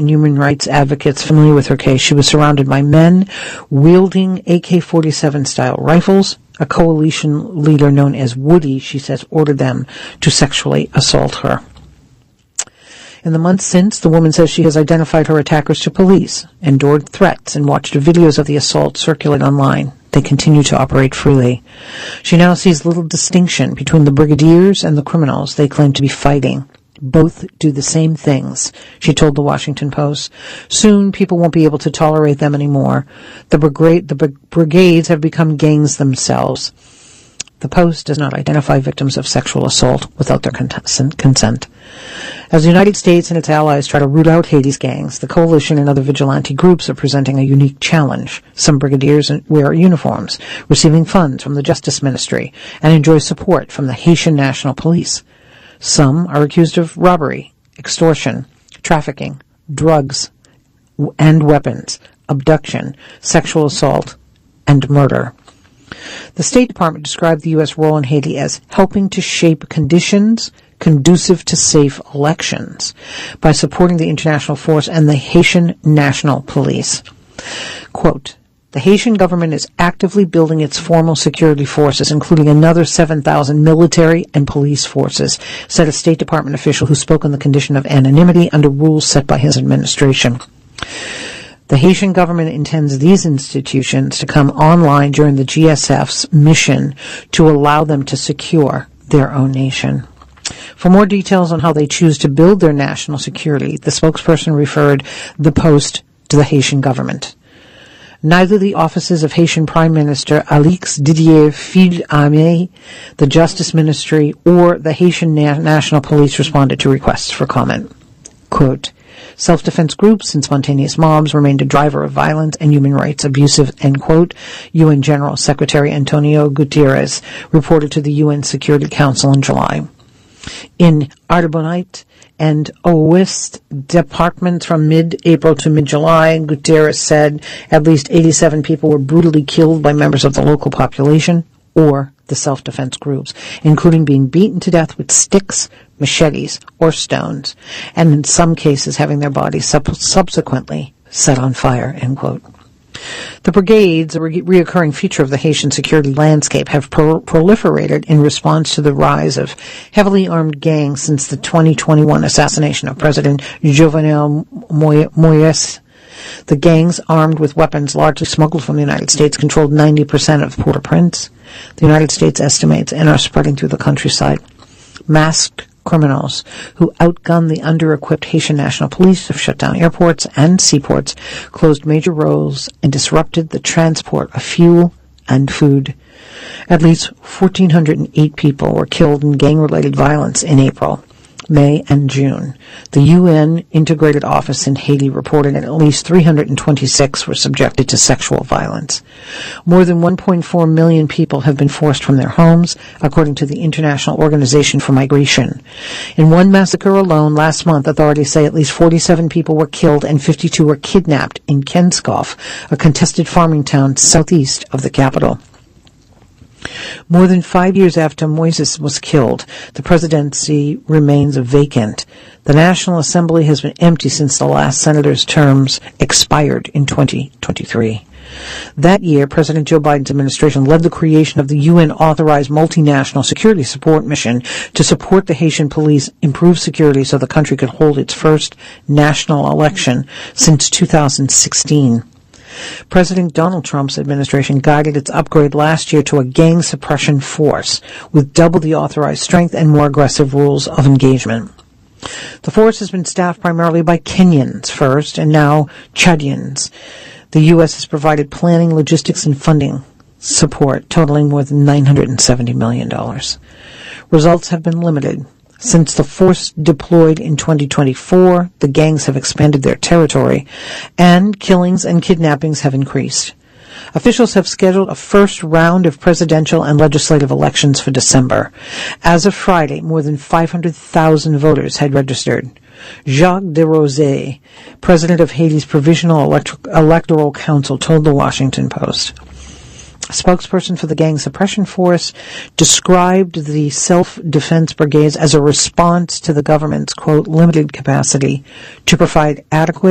and human rights advocates familiar with her case. She was surrounded by men wielding AK-47-style rifles. A coalition leader known as Woody, she says, ordered them to sexually assault her. In the months since, the woman says she has identified her attackers to police, endured threats, and watched videos of the assault circulate online. They continue to operate freely. She now sees little distinction between the brigadiers and the criminals they claim to be fighting. Both do the same things, she told the Washington Post. Soon, people won't be able to tolerate them anymore. The brigades have become gangs themselves. The Post does not identify victims of sexual assault without their consent. As the United States and its allies try to root out Haiti's gangs, the coalition and other vigilante groups are presenting a unique challenge. Some brigadiers wear uniforms, receiving funds from the Justice Ministry, and enjoy support from the Haitian National Police. Some are accused of robbery, extortion, trafficking, drugs and weapons, abduction, sexual assault, and murder. The State Department described the U.S. role in Haiti as helping to shape conditions conducive to safe elections by supporting the international force and the Haitian National Police. Quote, the Haitian government is actively building its formal security forces, including another 7,000 military and police forces, said a State Department official who spoke on the condition of anonymity under rules set by his administration. The Haitian government intends these institutions to come online during the GSF's mission to allow them to secure their own nation. For more details on how they choose to build their national security, the spokesperson referred the Post to the Haitian government. Neither the offices of Haitian Prime Minister Alix Didier Fil-Aimé, the Justice Ministry, or the Haitian National Police responded to requests for comment. Quote, self-defense groups and spontaneous mobs remained a driver of violence and human rights abusive, end quote, UN General Secretary Antonio Guterres reported to the UN Security Council in July. In Artibonite and Ouest departments from mid-April to mid-July, Guterres said at least 87 people were brutally killed by members of the local population or the self-defense groups, including being beaten to death with sticks, machetes, or stones, and in some cases having their bodies subsequently set on fire, end quote. The brigades, a reoccurring feature of the Haitian security landscape, have proliferated in response to the rise of heavily armed gangs since the 2021 assassination of President Jovenel Moïse. The gangs, armed with weapons largely smuggled from the United States, controlled 90% of Port-au-Prince. The United States estimates and are spreading through the countryside. Masked criminals who outgunned the under-equipped Haitian National Police have shut down airports and seaports, closed major roads, and disrupted the transport of fuel and food. At least 1,408 people were killed in gang-related violence in April, May, and June. The UN Integrated Office in Haiti reported that at least 326 were subjected to sexual violence. More than 1.4 million people have been forced from their homes, according to the International Organization for Migration. In one massacre alone last month, authorities say at least 47 people were killed and 52 were kidnapped in Kenskoff, a contested farming town southeast of the capital. More than 5 years after Moïse was killed, the presidency remains vacant. The National Assembly has been empty since the last senator's terms expired in 2023. That year, President Joe Biden's administration led the creation of the UN-authorized multinational security support mission to support the Haitian police improve security so the country could hold its first national election since 2016. President Donald Trump's administration guided its upgrade last year to a gang suppression force with double the authorized strength and more aggressive rules of engagement. The force has been staffed primarily by Kenyans first and now Chadians. The U.S. has provided planning, logistics, and funding support totaling more than $970 million. Results have been limited. Since the force deployed in 2024, the gangs have expanded their territory, and killings and kidnappings have increased. Officials have scheduled a first round of presidential and legislative elections for December. As of Friday, more than 500,000 voters had registered. Jacques Desrosiers, president of Haiti's Provisional Electoral Council, told the Washington Post. A spokesperson for the gang suppression force described the self-defense brigades as a response to the government's, quote, limited capacity to provide adequate